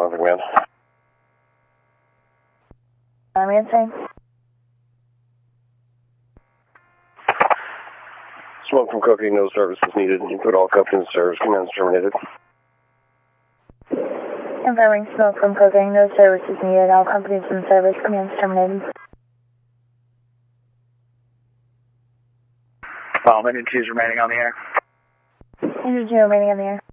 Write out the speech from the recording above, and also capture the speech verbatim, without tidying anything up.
over command. I'm answering. Smoke from cocaine, no service is needed. You put all cuffed in service. Command's terminated. Confirming smoke from cocaine, no service is needed. All companies in service. Command's terminated. Um, energy is remaining on the air. Energy remaining on the air.